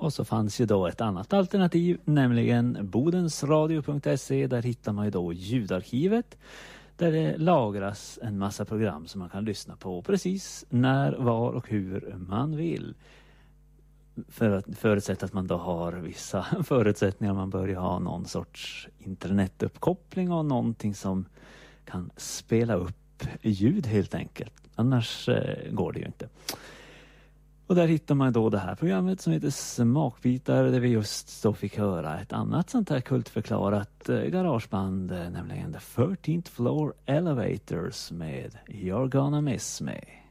Och så fanns ju då ett annat alternativ, nämligen bodensradio.se. Där hittar man ju då ljudarkivet, där det lagras en massa program som man kan lyssna på precis när, var och hur man vill. Förutsatt att man då har vissa förutsättningar. Man bör ju ha någon sorts internetuppkoppling och någonting som kan spela upp ljud helt enkelt. Annars går det ju inte. Och där hittar man då det här programmet som heter Smakbitar, där vi just då fick höra ett annat sånt här kultförklarat garageband, nämligen The 13th Floor Elevators med You're Gonna Miss Me.